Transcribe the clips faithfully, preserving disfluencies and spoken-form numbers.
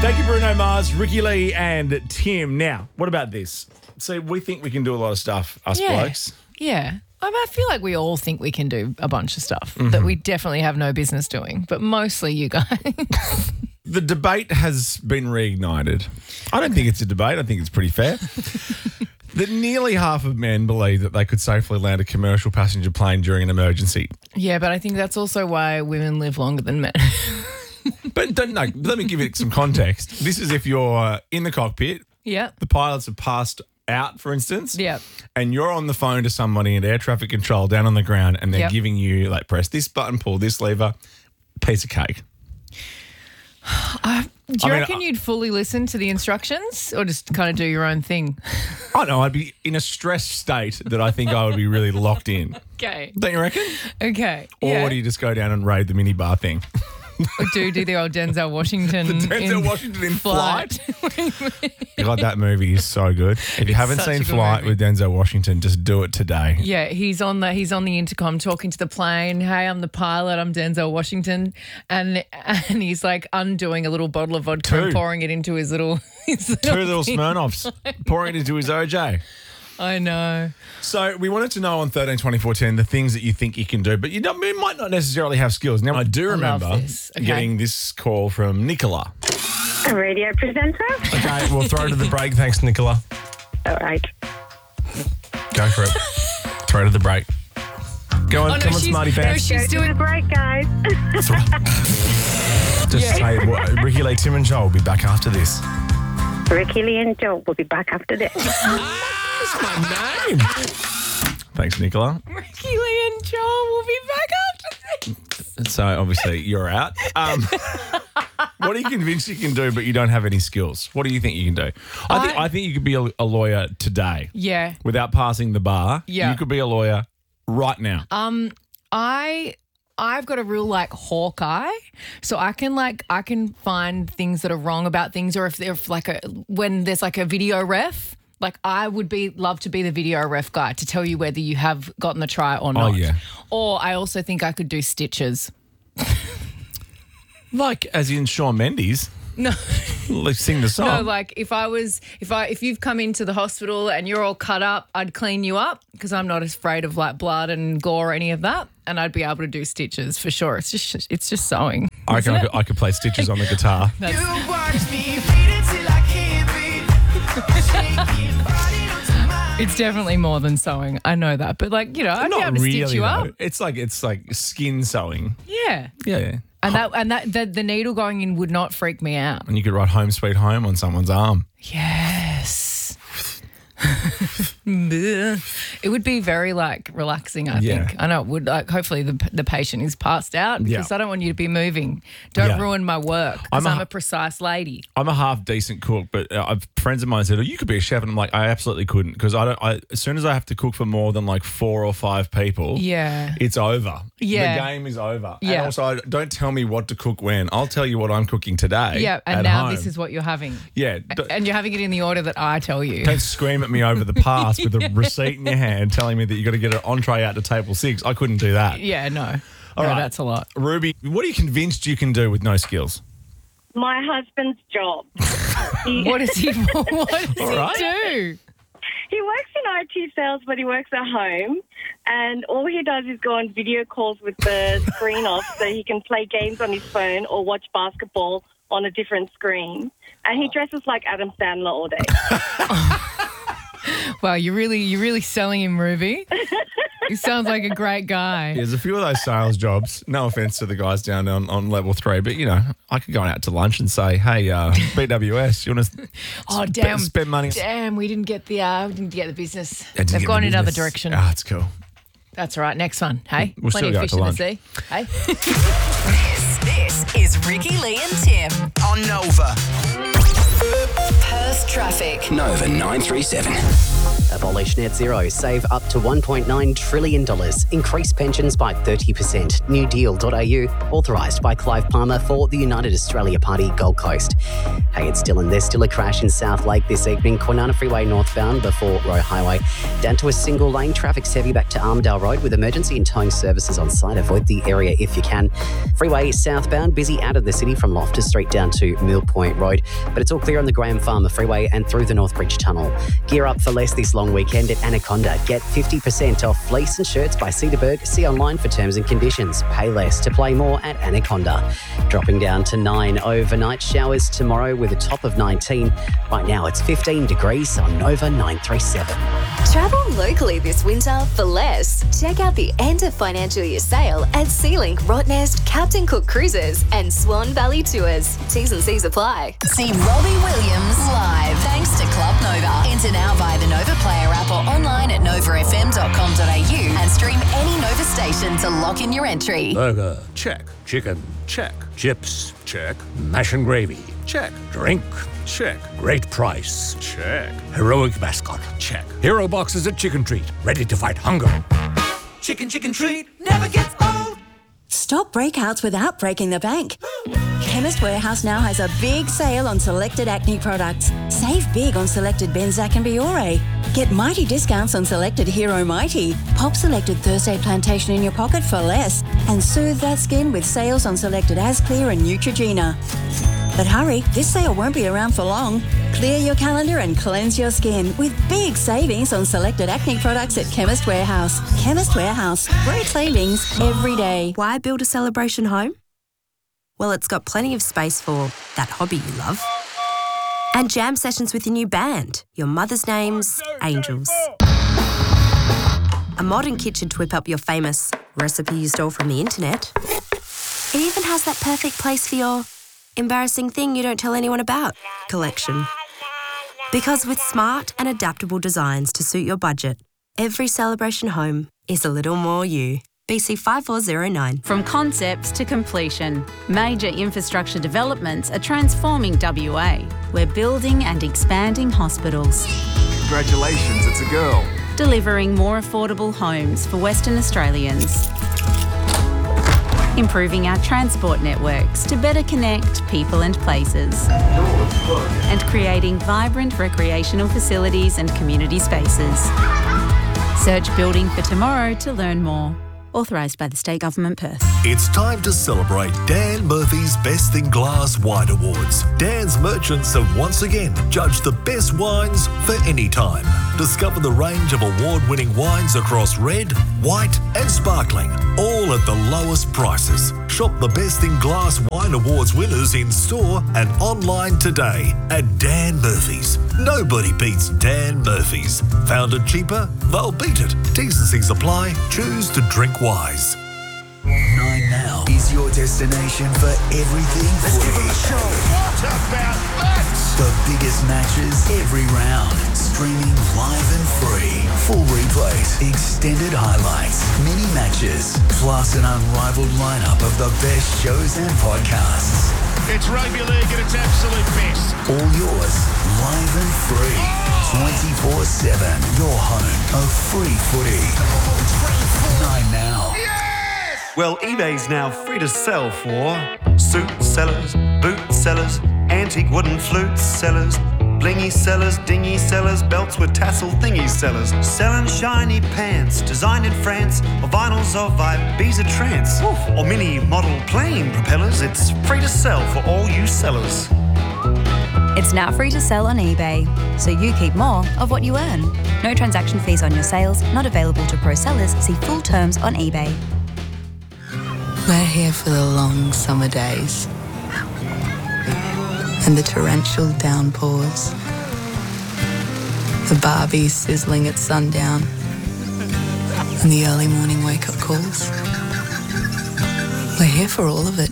Thank you, Bruno Mars, Ricky Lee and Tim. Now, what about this? So we think we can do a lot of stuff, us Yeah. blokes. Yeah. I, mean, I feel like we all think we can do a bunch of stuff Mm-hmm. that we definitely have no business doing, but mostly you guys. The debate has been reignited. I don't think it's a debate. I think it's pretty fair. That nearly half of men believe that they could safely land a commercial passenger plane during an emergency. Yeah, but I think that's also why women live longer than men. But don't, no, let me give it some context. This is if you're in the cockpit, Yeah. the pilots have passed out, for instance. Yeah. And you're on the phone to somebody in air traffic control down on the ground and they're Yep. giving you, like, press this button, pull this lever, piece of cake. Do you I mean, reckon I- you'd fully listen to the instructions or just kind of do your own thing? I know, I'd be in a stressed state that I think I would be really locked in. Okay. Don't you reckon? Okay. Or yeah. do you just go down and raid the minibar thing? Or do do the old Denzel Washington Denzel in Washington in flight? God, that movie is so good. If you haven't such a seen good Flight movie. with Denzel Washington, just do it today. Yeah, he's on the he's on the intercom talking to the plane. Hey, I'm the pilot. I'm Denzel Washington, and and he's like undoing a little bottle of vodka Two. and pouring it into his little. His Two little little thing. Smirnoffs, pouring it into his O J. I know. So we wanted to know on thirteen twenty fourteen the things that you think you can do, but you, don't, you might not necessarily have skills. Now, I do love remember this. Okay. getting this call from Nicola. A radio presenter? Okay, we'll throw to the break. Thanks, Nicola. All right. Go for it. Throw to the break. Go on, Oh, no, come on, she's- smarty no, pants. she's Go to doing- the break, guys. Just say what, Ricky Lee, Tim and Joel will be back after this. Ricky Lee and Joe will be back after this. That's my name. Thanks, Nicola. Ricky Lee and Joel will be back after this. So obviously you're out. Um, what are you convinced you can do, but you don't have any skills? What do you think you can do? I think I- I think you could be a, a lawyer today Yeah. without passing the bar. Yeah. You could be a lawyer right now. Um, I I've got a real like hawk eye, so I can like I can find things that are wrong about things, or if if like a when there's like a video ref. Like I would be love to be the video ref guy to tell you whether you have gotten the try or not. Oh, yeah. Or I also think I could do stitches. Like as in Shawn Mendes. No. Let's sing the song. No, like if I was, if I, if you've come into the hospital and you're all cut up, I'd clean you up because I'm not afraid of like blood and gore or any of that, and I'd be able to do stitches for sure. It's just, it's just sewing. I reckon isn't I it? could, I could play stitches on the guitar. That's- You watch me beat it till I can't breathe. Shake it, body onto mine. It's definitely more than sewing. I know that, but like you know, I'd be Not able to really. stitch you though. up. It's like it's like skin sewing. Yeah, Yeah, yeah. and that and that the, the needle going in would not freak me out. And you could write "Home Sweet Home" on someone's arm. Yes. It would be very like relaxing, I Yeah. think. I know it would. Like, hopefully the the patient is passed out because Yeah. I don't want you to be moving. Don't Yeah. ruin my work because I'm I'm, a- a precise lady. I'm a half decent cook, but uh, I've, friends of mine said, "Oh, you could be a chef," and I'm like, I absolutely couldn't because I don't. I, as soon as I have to cook for more than like four or five people, Yeah. it's over. Yeah. The game is over. And Yeah. also, I, don't tell me what to cook when. I'll tell you what I'm cooking today. Yeah, and at now home. this is what you're having. Yeah. d- And you're having it in the order that I tell you. Don't scream at me over the past with a receipt in your hand telling me that you got to get an entree out to table six. I couldn't do that. Yeah, no. All no, right. that's a lot. Ruby, what are you convinced you can do with no skills? My husband's job. He, What does he what does All he right. do? he works in I T sales, but he works at home. And all he does is go on video calls with the screen off so he can play games on his phone or watch basketball on a different screen. And he dresses like Adam Sandler all day. Wow, you're really you're really selling him, Ruby. He sounds like a great guy. There's a few of those sales jobs. No offense to the guys down on, on level three, but you know, I could go out to lunch and say, "Hey, uh, B W S, you want to Oh damn! spend money?" Damn, we didn't get the uh, we didn't get the business. I didn't They've get gone the in another business. direction. Ah, it's cool. That's all right. Next one. Hey, We'll plenty still of go fish to in the sea. Hey, This, this is Ricky Lee and Tim. On Nova. Perth traffic. Nova nine three seven. Abolish net zero. Save up to one point nine trillion dollars. Increase pensions by thirty percent. new deal dot a u. Authorised by Clive Palmer for the United Australia Party, Gold Coast. Hey, it's Dylan. There's still a crash in South Lake this evening. Kwinana Freeway northbound before Roe Highway. Down to a single lane. Traffic's heavy back to Armidale Road with emergency and towing services on site. Avoid the area if you can. Freeway southbound, busy out of the city from Loftus Street down to Mill Point Road. But it's all clear on the Graham Farmer Freeway and through the Northbridge Tunnel. Gear up for less this long weekend at Anaconda. Get fifty percent off fleece and shirts by Cedarburg. See online for terms and conditions. Pay less to play more at Anaconda. Dropping down to nine overnight. Showers tomorrow with a top of nineteen. Right now it's fifteen degrees on Nova nine three seven. Travel locally this winter for less. Check out the end of financial year sale at SeaLink, Rottnest, Captain Cook Cruises and Swan Valley Tours. T's and C's apply. See Robbie Williams live thanks to Club Nova. Enter now via the Nova Player app or online at nova f m dot com dot a u and stream any Nova station to lock in your entry. Burger, check. Chicken, check. Chips, check. Mash and gravy, check. Drink, check. Great price, check. Heroic mascot, check. Hero boxes at Chicken Treat, ready to fight hunger. Chicken, chicken treat never gets old. Stop breakouts without breaking the bank. Chemist Warehouse now has a big sale on selected acne products. Save big on selected Benzac and Biore. Get mighty discounts on selected Hero Mighty. Pop selected Thursday Plantation in your pocket for less. And soothe that skin with sales on selected Asclear and Neutrogena. But hurry, this sale won't be around for long. Clear your calendar and cleanse your skin with big savings on selected acne products at Chemist Warehouse. Chemist Warehouse. Great savings every day. Why build a celebration home? Well, it's got plenty of space for that hobby you love. And jam sessions with your new band, your mother's name's Angels. A modern kitchen to whip up your famous recipe you stole from the internet. It even has that perfect place for your embarrassing thing you don't tell anyone about collection. Because with smart and adaptable designs to suit your budget, every celebration home is a little more you. B C five four zero nine. From concepts to completion, major infrastructure developments are transforming W A. We're building and expanding hospitals. Congratulations, it's a girl. Delivering more affordable homes for Western Australians. Improving our transport networks to better connect people and places. And creating vibrant recreational facilities and community spaces. Search Building for Tomorrow to learn more. Authorised by the State Government, Perth. It's time to celebrate Dan Murphy's Best in Glass Wine Awards. Dan's merchants have once again judged the best wines for any time. Discover the range of award-winning wines across red, white and sparkling, all at the lowest prices. Shop the Best in Glass Wine Awards winners in store and online today at Dan Murphy's. Nobody beats Dan Murphy's. Found it cheaper? They'll beat it. T's and C's apply. Choose to drink wise. Nine Now is your destination for everything Let's footy. give them a show. What about that? The biggest matches every round. Streaming live and free. Full replays, extended highlights, mini matches, plus an unrivaled lineup of the best shows and podcasts. It's rugby league at its absolute best. All yours, live and free. twenty-four seven. Your home of free footy. Nine Now. Well, eBay's now free to sell for suit sellers, boot sellers, antique wooden flute sellers, blingy sellers, dingy sellers, belts with tassel thingy sellers, selling shiny pants designed in France, or vinyls of Ibiza trance, or mini model plane propellers. It's free to sell for all you sellers. It's now free to sell on eBay, so you keep more of what you earn. No transaction fees on your sales, not available to pro sellers. See full terms on eBay. We're here for the long summer days and the torrential downpours, the Barbie sizzling at sundown and the early morning wake-up calls. We're here for all of it.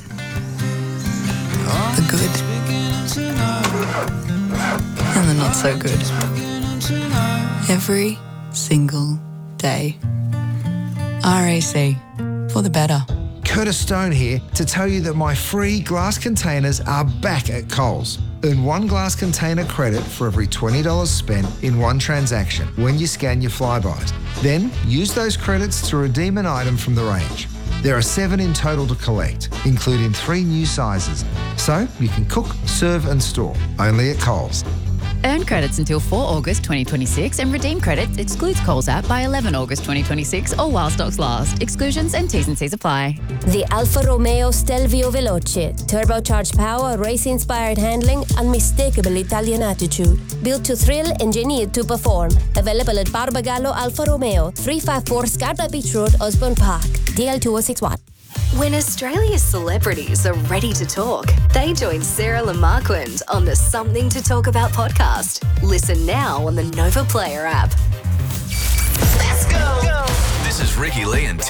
The good and the not so good. Every single day. R A C, for the better. Curtis Stone here to tell you that my free glass containers are back at Coles. Earn one glass container credit for every twenty dollars spent in one transaction when you scan your Flybuys. Then use those credits to redeem an item from the range. There are seven in total to collect, including three new sizes. So you can cook, serve and store, only at Coles. Earn credits until the fourth of August twenty twenty-six and redeem credits excludes Coles app by the eleventh of August twenty twenty-six or while stocks last. Exclusions and T's and C's apply. The Alfa Romeo Stelvio Veloce. Turbocharged power, race-inspired handling, unmistakable Italian attitude. Built to thrill, engineered to perform. Available at Barbagallo Alfa Romeo, three fifty-four Scarborough Beach Road, Osborne Park. D L two oh six one. When Australia's celebrities are ready to talk, they join Sarah Lamarquand on the Something to Talk About podcast. Listen now on the Nova Player app. Let's go. This is Ricky Lee and Tim